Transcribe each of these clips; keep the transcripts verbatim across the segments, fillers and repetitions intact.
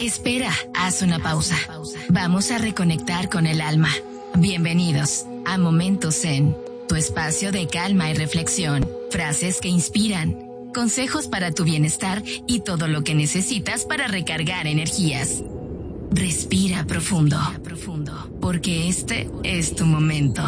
Espera, haz una pausa. Vamos a reconectar con el alma. Bienvenidos a Momento Zen, tu espacio de calma y reflexión. Frases que inspiran, consejos para tu bienestar y todo lo que necesitas para recargar energías. Respira profundo, porque este es tu momento.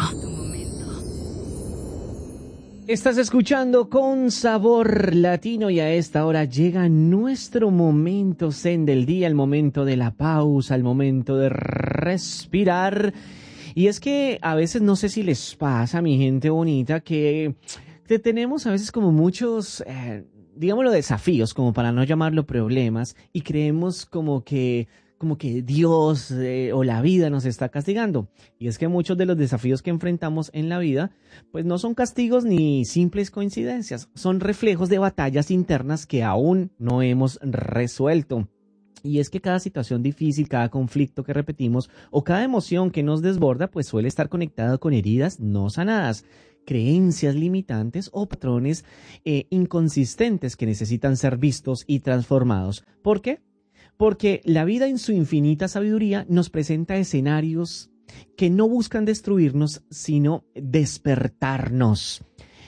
Estás escuchando Con Sabor Latino y a esta hora llega nuestro momento zen del día, el momento de la pausa, el momento de respirar. Y es que a veces no sé si les pasa, mi gente bonita, que, que tenemos a veces como muchos, eh, digámoslo, desafíos, como para no llamarlo problemas, y creemos como que... como que Dios eh, o la vida nos está castigando. Y es que muchos de los desafíos que enfrentamos en la vida, pues no son castigos ni simples coincidencias, son reflejos de batallas internas que aún no hemos resuelto. Y es que cada situación difícil, cada conflicto que repetimos o cada emoción que nos desborda, pues suele estar conectado con heridas no sanadas, creencias limitantes o patrones eh, inconsistentes que necesitan ser vistos y transformados. ¿Por qué? Porque la vida en su infinita sabiduría nos presenta escenarios que no buscan destruirnos, sino despertarnos.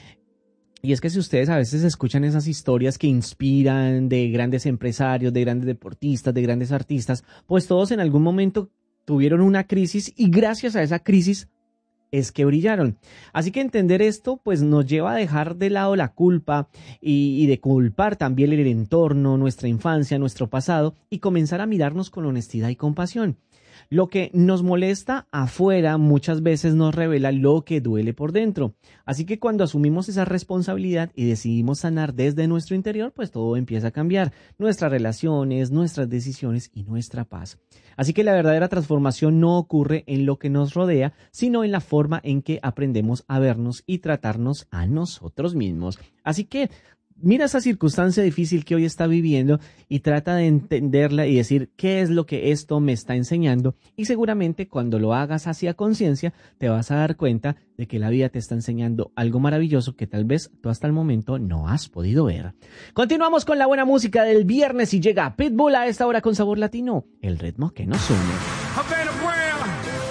Y es que si ustedes a veces escuchan esas historias que inspiran de grandes empresarios, de grandes deportistas, de grandes artistas, pues todos en algún momento tuvieron una crisis y gracias a esa crisis es que brillaron. Así que entender esto pues nos lleva a dejar de lado la culpa y, y de culpar también el entorno, nuestra infancia, nuestro pasado y comenzar a mirarnos con honestidad y compasión. Lo que nos molesta afuera muchas veces nos revela lo que duele por dentro. Así que cuando asumimos esa responsabilidad y decidimos sanar desde nuestro interior, pues todo empieza a cambiar. Nuestras relaciones, nuestras decisiones y nuestra paz. Así que la verdadera transformación no ocurre en lo que nos rodea, sino en la forma en que aprendemos a vernos y tratarnos a nosotros mismos. Así que mira esa circunstancia difícil que hoy está viviendo y trata de entenderla y decir qué es lo que esto me está enseñando y seguramente cuando lo hagas hacia conciencia te vas a dar cuenta de que la vida te está enseñando algo maravilloso que tal vez tú hasta el momento no has podido ver. Continuamos con la buena música del viernes y llega Pitbull a esta hora con Sabor Latino, el ritmo que nos une. Havana Brown,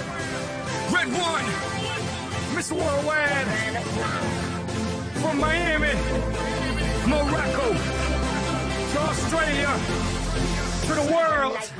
Red One, Miss Worldwide, from Miami, Morocco, to Australia, to the world.